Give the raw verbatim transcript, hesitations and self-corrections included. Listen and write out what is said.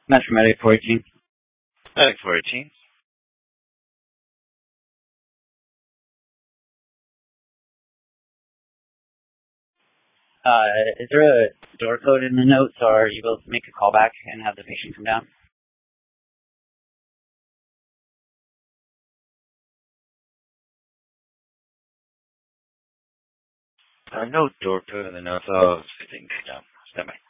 Metro Medic four eighteen. Medic four eighteen. Uh, is there a door code in the notes, or are you able to make a call back and have the patient come down? Uh, no door code in the notes of, I think, no, stand by.